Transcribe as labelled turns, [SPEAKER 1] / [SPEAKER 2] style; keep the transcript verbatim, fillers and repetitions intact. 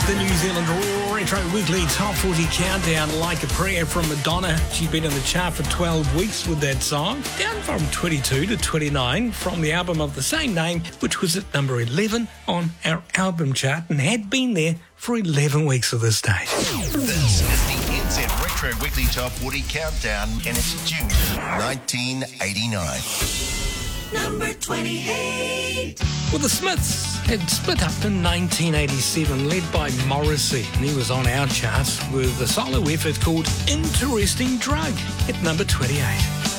[SPEAKER 1] the New Zealand Retro Weekly Top forty Countdown, Like a Prayer from Madonna. She's been in the chart for twelve weeks with that song, down from twenty-two to twenty-nine from the album of the same name, which was at number eleven on our album chart and had been there for eleven weeks at this stage.
[SPEAKER 2] This is the N Z Retro Weekly Top forty Countdown, and it's June nineteen eighty-nine.
[SPEAKER 3] Number twenty-eight.
[SPEAKER 1] Well, the Smiths had split up in nineteen eighty-seven, led by Morrissey, and he was on our chart with a solo effort called Interesting Drug at number twenty-eight.